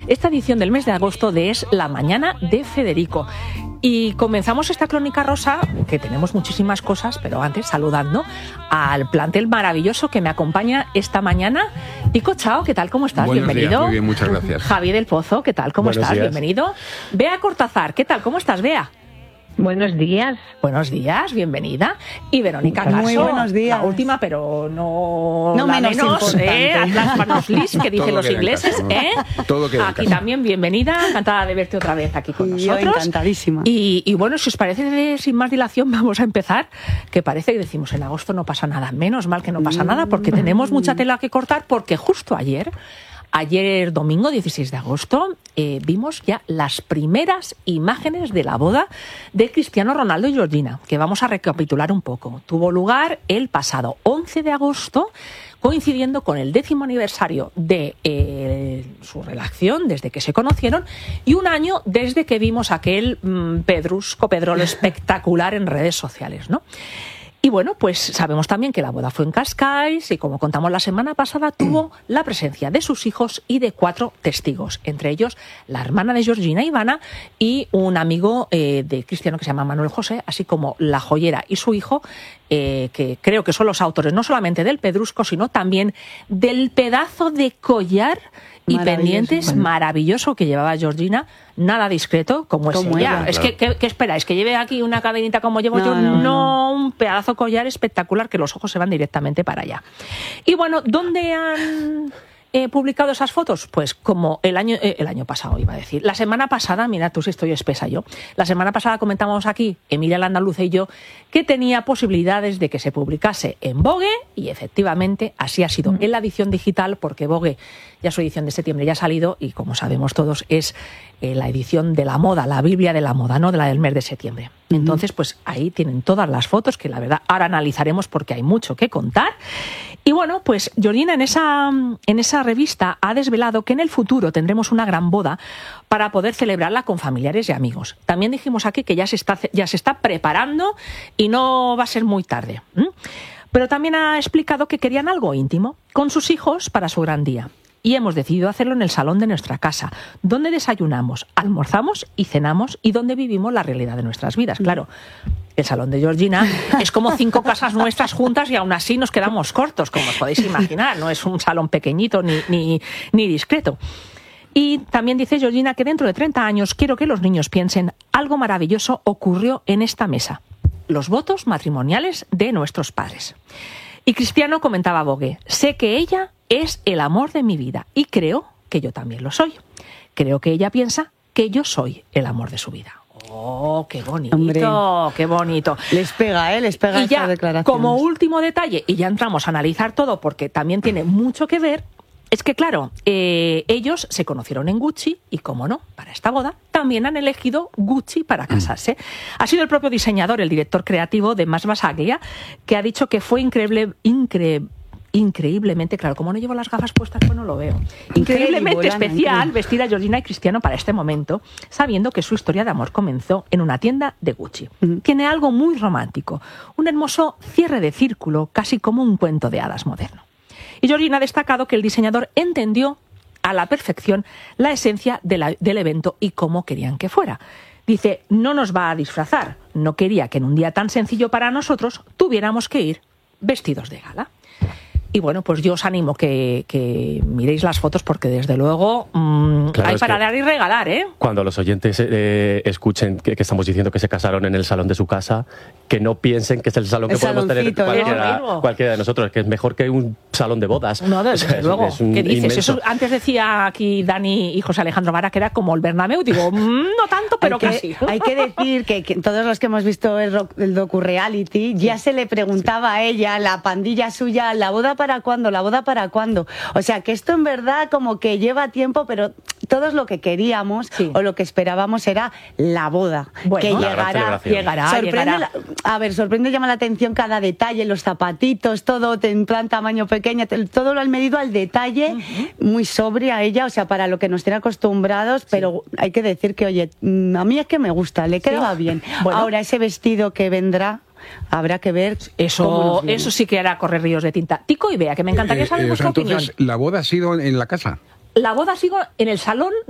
esta edición del mes de agosto de Es la Mañana de Federico. Y comenzamos esta crónica rosa, que tenemos muchísimas cosas, pero antes saludando al plantel maravilloso que me acompaña esta mañana. Tico Chao, ¿qué tal? ¿Cómo estás? Buenos Bienvenido. Días, muy bien, muchas gracias. Javi del Pozo, ¿qué tal? ¿Cómo Buenos estás? días. Bienvenido. Bea Cortázar, ¿qué tal? ¿Cómo estás, Bea? Buenos días. Buenos días, bienvenida. Y Verónica Caso, Muy buenos días. la última, pero no la menos importante. Atlas Manos Lis, que dicen los ingleses. Todo queda en Aquí casa. también, bienvenida. Encantada de verte otra vez aquí con Yo nosotros. encantadísima. Y bueno, si os parece, sin más dilación, vamos a empezar. Que parece que decimos, en agosto no pasa nada. Menos mal que no pasa nada, porque tenemos mucha tela que cortar, porque justo ayer, domingo 16 de agosto, vimos ya las primeras imágenes de la boda de Cristiano Ronaldo y Georgina, que vamos a recapitular un poco. Tuvo lugar el pasado 11 de agosto, coincidiendo con el 10º aniversario de su relación, desde que se conocieron, y un año desde que vimos aquel pedrolo espectacular en redes sociales, ¿no? Y bueno, pues sabemos también que la boda fue en Cascais y, como contamos la semana pasada, tuvo la presencia de sus hijos y de 4 testigos, entre ellos la hermana de Georgina, Ivana, y un amigo de Cristiano que se llama Manuel José, así como la joyera y su hijo, que creo que son los autores no solamente del pedrusco, sino también del pedazo de collar y pendientes maravilloso que llevaba Georgina, nada discreto como es ella. Claro. Es que, ¿qué esperáis? ¿Que lleve aquí una cadenita como llevo yo? No, un pedazo de collar espectacular que los ojos se van directamente para allá. Y bueno, ¿dónde han publicado esas fotos? Pues como el año pasado, iba a decir. La semana pasada, mira tú si estoy espesa yo, la semana pasada comentamos aquí, Emilia Landaluce y yo, que tenía posibilidades de que se publicase en Vogue, y efectivamente así ha sido en la edición digital, porque Vogue, ya su edición de septiembre ya ha salido, y como sabemos todos, es la edición de la moda, la Biblia de la moda, ¿no? De la del mes de septiembre. Entonces, pues ahí tienen todas las fotos, que la verdad ahora analizaremos porque hay mucho que contar. Y bueno, pues Georgina en esa revista ha desvelado que en el futuro tendremos una gran boda para poder celebrarla con familiares y amigos. También dijimos aquí que ya se está preparando y no va a ser muy tarde. Pero también ha explicado que querían algo íntimo con sus hijos para su gran día. Y hemos decidido hacerlo en el salón de nuestra casa, donde desayunamos, almorzamos y cenamos, y donde vivimos la realidad de nuestras vidas. Claro, el salón de Georgina es como 5 casas nuestras juntas, y aún así nos quedamos cortos, como os podéis imaginar. No es un salón pequeñito ni discreto. Y también dice Georgina que dentro de 30 años quiero que los niños piensen: algo maravilloso ocurrió en esta mesa, los votos matrimoniales de nuestros padres. Y Cristiano comentaba a Vogue: sé que ella es el amor de mi vida y creo que yo también lo soy. Creo que ella piensa que yo soy el amor de su vida. ¡Oh, qué bonito! Hombre, ¡qué bonito! Les pega Y ya, esta declaración. como último detalle, y ya entramos a analizar todo porque también tiene mucho que ver, es que, claro, ellos se conocieron en Gucci y, como no, para esta boda también han elegido Gucci para casarse. Ha sido el propio diseñador, el director creativo de Mas Basaglia, que ha dicho que fue increíblemente, claro, como no llevo las gafas puestas, pues no lo veo. Increíblemente especial vestir a Georgina y Cristiano para este momento, sabiendo que su historia de amor comenzó en una tienda de Gucci. Tiene algo muy romántico, un hermoso cierre de círculo, casi como un cuento de hadas moderno. Y Georgina ha destacado que el diseñador entendió a la perfección la esencia del evento y cómo querían que fuera. Dice: no nos va a disfrazar, no quería que en un día tan sencillo para nosotros tuviéramos que ir vestidos de gala. Y bueno, pues yo os animo que miréis las fotos, porque desde luego Claro, hay es para que dar y regalar, ¿eh? cuando los oyentes escuchen que estamos diciendo que se casaron en el salón de su casa, que no piensen que es el salón que podemos tener cualquiera de nosotros, que es mejor que un salón de bodas. No, desde luego. ¿Qué dices? Inmenso. Eso, antes decía aquí Dani y José Alejandro Vara que era como el Bernabéu. Digo, no tanto, pero casi. Hay que decir que todos los que hemos visto el docu-reality, ya se le preguntaba a ella, la pandilla suya: ¿la boda para cuándo? ¿La boda para cuándo? O sea, que esto en verdad como que lleva tiempo, pero todos lo que queríamos o lo que esperábamos era la boda. Bueno, que llegará. Sorprende, llama la atención cada detalle, los zapatitos, todo en plan tamaño pequeño, todo lo han medido al detalle, muy sobria ella, o sea, para lo que nos tiene acostumbrados, pero hay que decir que, oye, a mí es que me gusta, le queda bien. Bueno, ahora ese vestido que vendrá, habrá que ver. Eso sí que hará correr ríos de tinta. Tico y Bea, que me encantaría saber vuestra opinión. Entonces, ¿la boda ha sido en la casa? La boda ha sido en el salón